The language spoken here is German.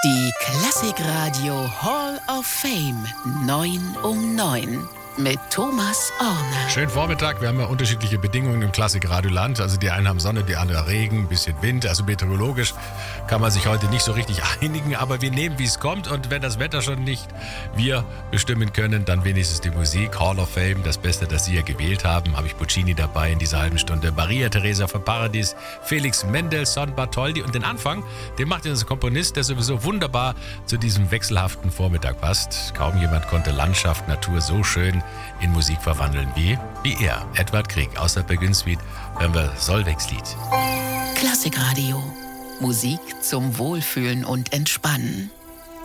Die Klassikradio Hall of Fame 9 um 9 mit Thomas Orner. Schönen Vormittag. Wir haben ja unterschiedliche Bedingungen im Klassikradioland. Also die einen haben Sonne, die anderen Regen, ein bisschen Wind. Also meteorologisch kann man sich heute nicht so richtig einigen. Aber wir nehmen, wie es kommt. Und wenn das Wetter schon nicht wir bestimmen können, dann wenigstens die Musik. Hall of Fame, das Beste, das Sie ja gewählt haben. Habe ich Puccini dabei in dieser halben Stunde. Maria Theresia von Paradies, Felix Mendelssohn Bartholdy. Und den Anfang, den macht unser Komponist, der sowieso wunderbar zu diesem wechselhaften Vormittag passt. Kaum jemand konnte Landschaft, Natur so schön in Musik verwandeln wie er. Edward Grieg aus der Beginn-Suite hören wir Solveig-Lied. Klassikradio. Musik zum Wohlfühlen und Entspannen.